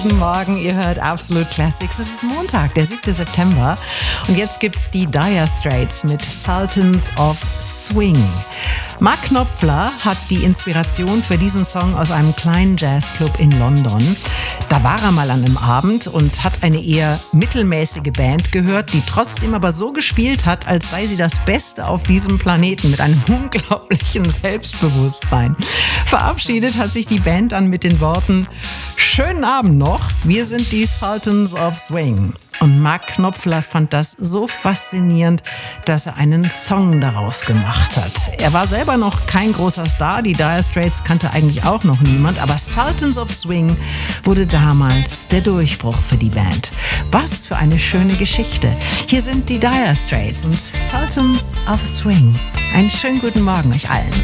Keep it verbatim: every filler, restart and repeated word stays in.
Guten Morgen, ihr hört Absolute Classics. Es ist Montag, der siebte September. Und jetzt gibt's die Dire Straits mit Sultans of Swing. Mark Knopfler hat die Inspiration für diesen Song aus einem kleinen Jazzclub in London. Da war er mal an einem Abend und hat eine eher mittelmäßige Band gehört, die trotzdem aber so gespielt hat, als sei sie das Beste auf diesem Planeten mit einem unglaublichen Selbstbewusstsein. Verabschiedet hat sich die Band dann mit den Worten: Schönen Abend noch, wir sind die Sultans of Swing. Und Mark Knopfler fand das so faszinierend, dass er einen Song daraus gemacht hat. Er war selber noch kein großer Star, die Dire Straits kannte eigentlich auch noch niemand, aber Sultans of Swing wurde damals der Durchbruch für die Band. Was für eine schöne Geschichte. Hier sind die Dire Straits und Sultans of Swing. Einen schönen guten Morgen euch allen.